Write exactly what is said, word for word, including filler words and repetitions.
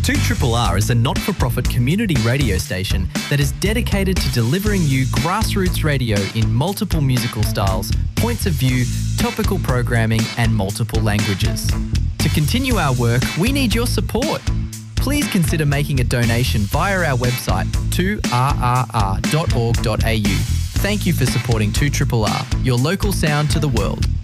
two R R R is a not-for-profit community radio station that is dedicated to delivering you grassroots radio in multiple musical styles, points of view, topical programming and multiple languages. To continue our work, we need your support. Please consider making a donation via our website two r r r dot org dot a u. Thank you for supporting two R R R, your local sound to the world.